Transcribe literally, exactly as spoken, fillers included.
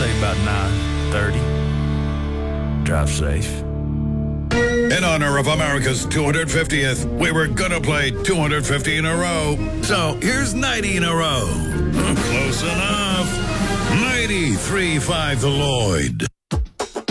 say about nine thirty. Drive safe. In honor of America's two hundred fiftieth, we were gonna play two hundred fifty in a row. So here's ninety in a row. Close enough. ninety-three point five the Lloyd.